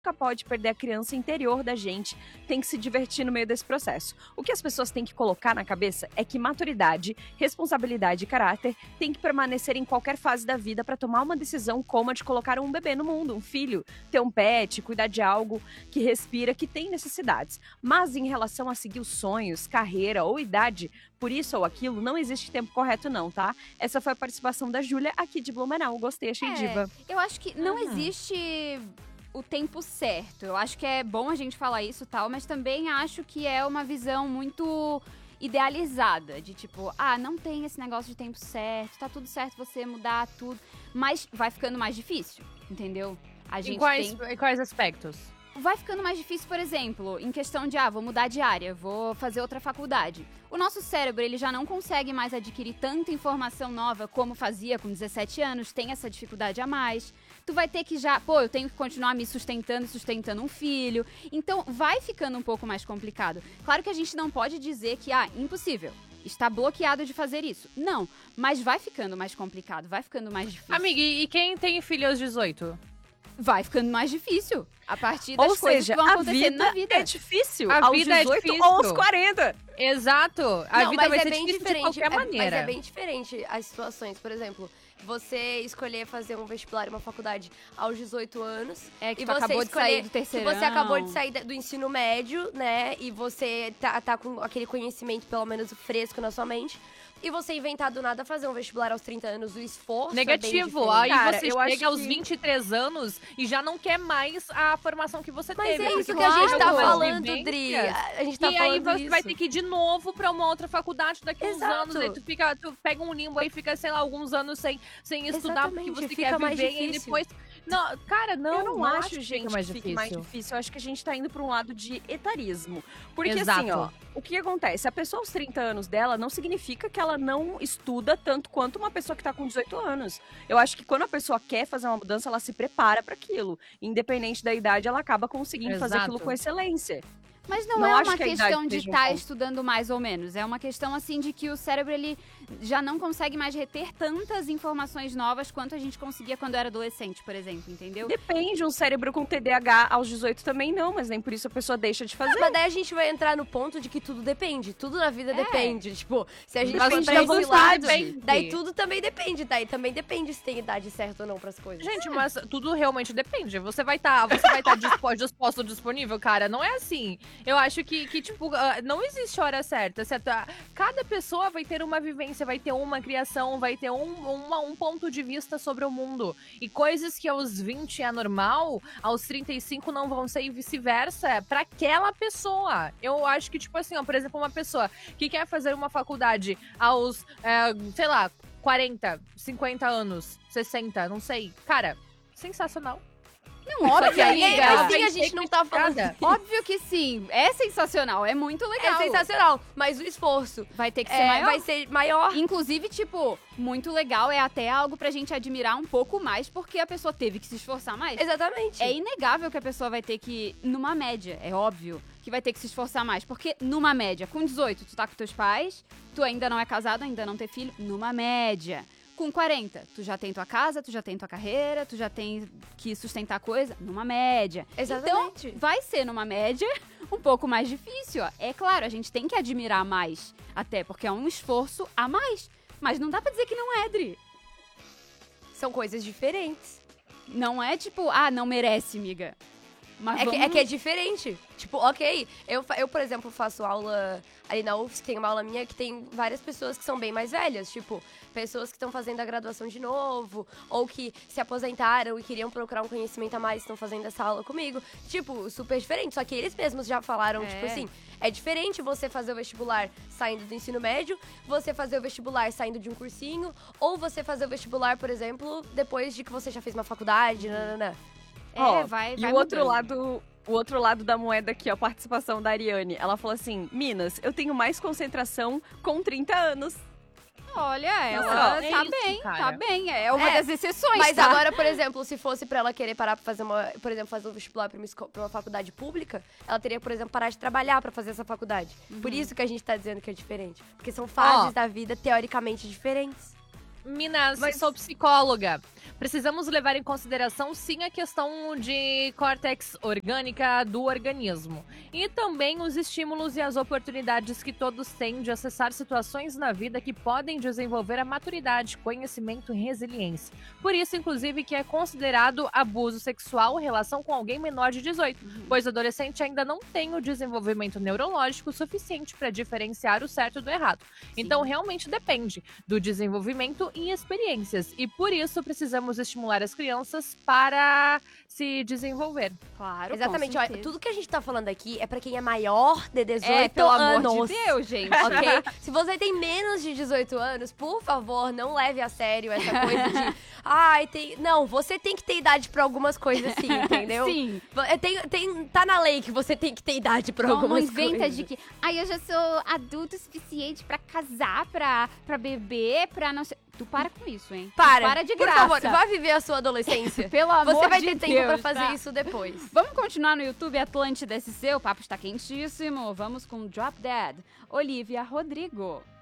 pode perder a criança interior da gente, tem que se divertir no meio desse processo. O que as pessoas têm que colocar na cabeça é que maturidade, responsabilidade e caráter têm que permanecer em qualquer fase da vida para tomar uma decisão como a de colocar um bebê no mundo, um filho, ter um pet, cuidar de algo que respira, que tem necessidades. Mas em relação a seguir os sonhos, carreira ou idade, por isso ou aquilo, não existe tempo correto não, tá? Essa foi a participação da Júlia aqui de Blumenau. Gostei, achei diva. Eu acho que não existe o tempo certo. Eu acho que é bom a gente falar isso e tal, mas também acho que é uma visão muito idealizada, de tipo, não tem esse negócio de tempo certo, tá tudo certo você mudar tudo, mas vai ficando mais difícil, entendeu? Em quais aspectos? Vai ficando mais difícil, por exemplo, em questão de, vou mudar de área, vou fazer outra faculdade. O nosso cérebro, ele já não consegue mais adquirir tanta informação nova como fazia com 17 anos, tem essa dificuldade a mais. Tu vai ter que eu tenho que continuar me sustentando um filho. Então, vai ficando um pouco mais complicado. Claro que a gente não pode dizer que, impossível. Está bloqueado de fazer isso. Não, mas vai ficando mais complicado, vai ficando mais difícil. Amiga, e quem tem filho aos 18? Vai ficando mais difícil a partir das coisas que vão acontecendo na vida. É difícil. A aos vida 18 é difícil. ou aos 40. Exato. A vida vai ser bem difícil diferente, de qualquer maneira. Mas é bem diferente as situações. Por exemplo, você escolher fazer um vestibular em uma faculdade aos 18 anos. Que você acabou de sair do terceirão. Que você acabou de sair do ensino médio, né? E você tá com aquele conhecimento, pelo menos, fresco na sua mente. E você inventar do nada fazer um vestibular aos 30 anos, o esforço negativo. Aí você chega aos 23 anos e já não quer mais a formação que você teve. Mas é isso que a gente tá falando, Dri. A gente tá e falando aí você isso. vai ter que ir de novo pra uma outra faculdade daqui a uns Exato. anos. Aí tu pega um limbo aí, fica, sei lá, alguns anos sem estudar porque você fica quer mais viver. difícil. E depois... Não, cara, não. Eu não acho, gente, que fique mais difícil. Eu acho que a gente tá indo pra um lado de etarismo. Porque Exato. assim, o que acontece? A pessoa aos 30 anos dela não significa que ela não estuda tanto quanto uma pessoa que tá com 18 anos. Eu acho que quando a pessoa quer fazer uma mudança, ela se prepara pra aquilo. Independente da idade, ela acaba conseguindo fazer aquilo com excelência. Mas não é uma questão de estar estudando mais ou menos. É uma questão, assim, de que o cérebro, ele já não consegue mais reter tantas informações novas quanto a gente conseguia quando era adolescente, por exemplo, entendeu? Depende, um cérebro com TDAH aos 18 também não, mas nem por isso a pessoa deixa de fazer. Mas daí a gente vai entrar no ponto de que tudo depende. Tudo na vida depende. Tipo, se a gente Mas for pra pra esse lado, depende. daí tudo também depende. Daí também depende se tem idade certa ou não pras coisas. Gente, mas tudo realmente depende. Você vai estar disposto, disponível, cara? Não é assim. Eu acho que tipo, não existe hora certa, certo? Cada pessoa vai ter uma vivência, vai ter uma criação, vai ter um ponto de vista sobre o mundo. E coisas que aos 20 é normal, aos 35 não vão ser e vice-versa pra aquela pessoa. Eu acho que, tipo assim, por exemplo, uma pessoa que quer fazer uma faculdade aos, 40, 50 anos, 60, não sei. Cara, sensacional. Não, óbvio, amiga. Assim a gente não tá falando. Óbvio que sim. É sensacional, é muito legal. É sensacional, mas o esforço vai ter que ser maior. Vai ser maior. Inclusive, tipo, muito legal, é até algo pra gente admirar um pouco mais, porque a pessoa teve que se esforçar mais. Exatamente. É inegável que a pessoa vai ter que, numa média, é óbvio, que vai ter que se esforçar mais. Porque, numa média, com 18, tu tá com teus pais, tu ainda não é casado, ainda não tem filho, numa média. Com 40, tu já tem tua casa, tu já tem tua carreira, tu já tem que sustentar coisa, numa média. Exatamente. Então, vai ser numa média um pouco mais difícil, ó. É claro, a gente tem que admirar mais, até porque é um esforço a mais. Mas não dá pra dizer que não é, Dri. São coisas diferentes. Não é tipo, não merece, miga. Mas é que é diferente. Tipo, ok, eu, por exemplo, faço aula ali na UFSC, tem uma aula minha que tem várias pessoas que são bem mais velhas. Tipo, pessoas que estão fazendo a graduação de novo, ou que se aposentaram e queriam procurar um conhecimento a mais, estão fazendo essa aula comigo. Tipo, super diferente. Só que eles mesmos já falaram, tipo assim, é diferente você fazer o vestibular saindo do ensino médio, você fazer o vestibular saindo de um cursinho, ou você fazer o vestibular, por exemplo, depois de que você já fez uma faculdade, nananã. Vai e o outro lado da moeda aqui, a participação da Ariane. Ela falou assim, Minas, eu tenho mais concentração com 30 anos. Olha, ela tá bem. É uma das exceções, mas tá? agora, por exemplo, se fosse pra ela querer parar pra fazer fazer um vestibular pra uma faculdade pública, ela teria, por exemplo, parar de trabalhar pra fazer essa faculdade. Por isso que a gente tá dizendo que é diferente. Porque são fases da vida teoricamente diferentes. Minas, Mas- sou psicóloga. Precisamos levar em consideração, sim, a questão de córtex orgânica do organismo. E também os estímulos e as oportunidades que todos têm de acessar situações na vida que podem desenvolver a maturidade, conhecimento e resiliência. Por isso, inclusive, que é considerado abuso sexual em relação com alguém menor de 18, pois o adolescente ainda não tem o desenvolvimento neurológico suficiente para diferenciar o certo do errado. Então, realmente depende do desenvolvimento e experiências. E por isso, precisamos estimular as crianças para se desenvolver. Claro, Exatamente, com olha, certeza. tudo que a gente tá falando aqui é pra quem é maior de 18 É, pelo anos. amor de Deus, gente. Ok? Se você tem menos de 18 anos, por favor, não leve a sério essa coisa de. Ai, tem. Não, você tem que ter idade pra algumas coisas, sim, entendeu? Sim. Tá na lei que você tem que ter idade pra Não algumas inventa coisas. de que, eu já sou adulto o suficiente pra casar, pra beber, pra não sei... Tu para com isso, hein? Para de por graça. favor, vá viver a sua adolescência. Pelo amor Você vai de ter tempo Deus, pra fazer tá? isso depois. Vamos continuar no YouTube Atlântida SC, o papo está quentíssimo. Vamos com Drop Dead, Olivia Rodrigo.